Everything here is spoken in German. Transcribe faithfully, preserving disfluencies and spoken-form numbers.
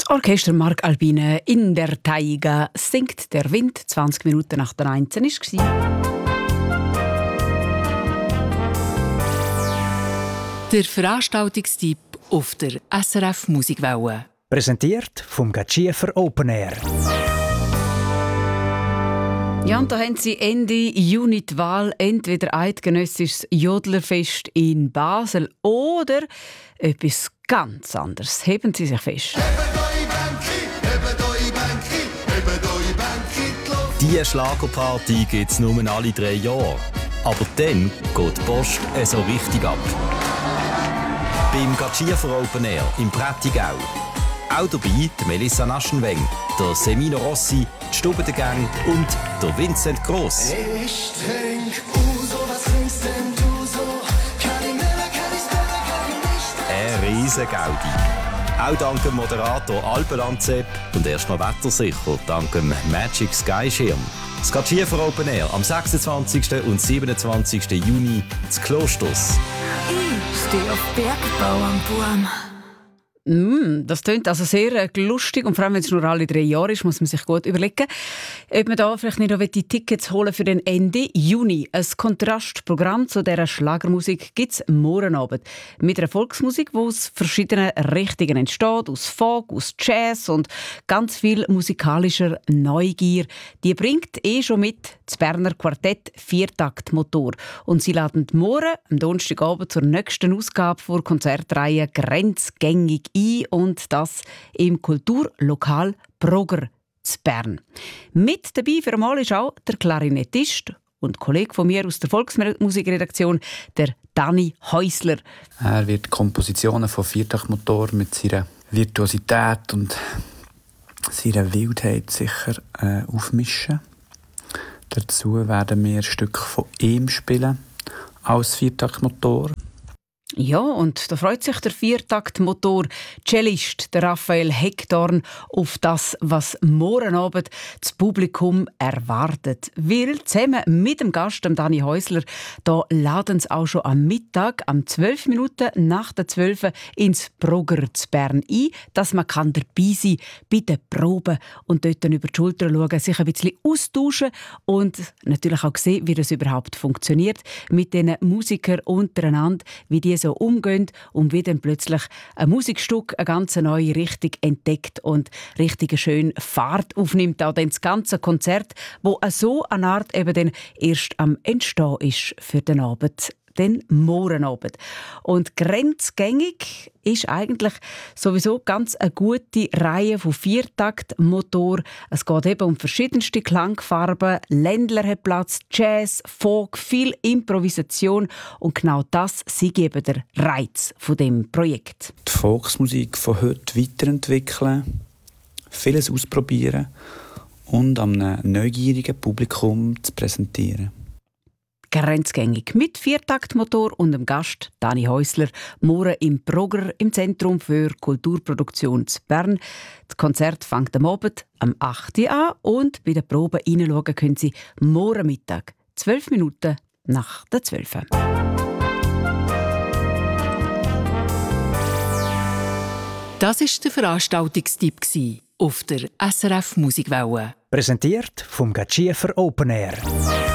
Orchester Marc Albine in der Taiga singt der Wind. zwanzig Minuten nach der neunzehn war. Der Veranstaltungstipp auf der S R F Musikwelle. Präsentiert vom Gachiefer Open Air. Ja, und da haben Sie Ende Juni die Wahl, entweder eidgenössisches Jodlerfest in Basel oder etwas ganz anderes. Heben Sie sich fest. Diese Schlagerparty gibt es nur alle drei Jahre. Aber dann geht die Post so richtig ab. Beim Gachiefer Open Air im Prättigau. Auch dabei die Melissa Naschenweng, der Semino Rossi, die Stube der Gang und der Vincent Gross. Ich trink Uso, was trinkst denn du so? Calimera, Calispera, Calimista. Ein riesen Gaudi. Auch dank dem Moderator Alpenlandsepp und erst noch wettersicher dank dem Magic Sky Schirm. Das Gachiefer Open Air am sechsundzwanzigsten und siebenundzwanzigsten Juni zu Klosters. Ich stehe auf Bergbauernburm. Mm, das klingt also sehr lustig und vor allem, wenn es nur alle drei Jahre ist, muss man sich gut überlegen, ob man da vielleicht nicht noch die Tickets holen für den Ende Juni. Ein Kontrastprogramm zu dieser Schlagermusik gibt es morgen Abend. Mit einer Volksmusik, die aus verschiedenen Richtungen entsteht, aus Folk, aus Jazz und ganz viel musikalischer Neugier. Die bringt eh schon mit das Berner Quartett Viertaktmotor. Und sie laden morgen, am Donnerstagabend, zur nächsten Ausgabe der Konzertreihe «Grenzgängig» ein, und das im Kulturlokal Brogger zu Bern. Mit dabei für einmal ist auch der Klarinettist und Kollege von mir aus der Volksmusikredaktion, der Dani Häusler. Er wird Kompositionen von Viertaktmotor mit seiner Virtuosität und seiner Wildheit sicher äh, aufmischen. Dazu werden wir ein Stück von ihm spielen als Viertaktmotor. Ja, und da freut sich der Viertaktmotor-Cellist, der Raphael Heckdorn, auf das, was morgen Abend das Publikum erwartet. Weil zusammen mit dem Gast, dem Dani Häusler, da laden sie auch schon am Mittag, am zwölf Minuten nach der zwölf ins Brogger zu Bern ein, dass man kann dabei sein bei den Proben und dort dann über die Schulter schauen, sich ein bisschen austauschen und natürlich auch sehen, wie das überhaupt funktioniert mit den Musikern untereinander, wie die so umgehen und wie dann plötzlich ein Musikstück eine ganz neue Richtung entdeckt und richtig schön Fahrt aufnimmt. Auch dann das ganze Konzert, wo so eine Art eben dann erst am Entstehen ist für den Abend. Den Morgenabend. Und grenzgängig ist eigentlich sowieso ganz eine gute Reihe von Viertaktmotor. Es geht eben um verschiedenste Klangfarben, Ländler hat Platz, Jazz, Folk, viel Improvisation und genau das sei eben der Reiz von dem Projekt. Die Volksmusik von heute weiterentwickeln, vieles ausprobieren und einem neugierigen Publikum zu präsentieren. Grenzgängig mit Viertaktmotor und dem Gast Dani Häusler morgen im Brogger im Zentrum für Kulturproduktion zu Bern. Das Konzert fängt am Abend am acht Uhr an und bei der Probe hineinschauen können Sie morgen Mittag, zwölf Minuten nach der zwölf. Das war der Veranstaltungstipp auf der S R F Musikwelle. Präsentiert vom Gachiefer Open Air.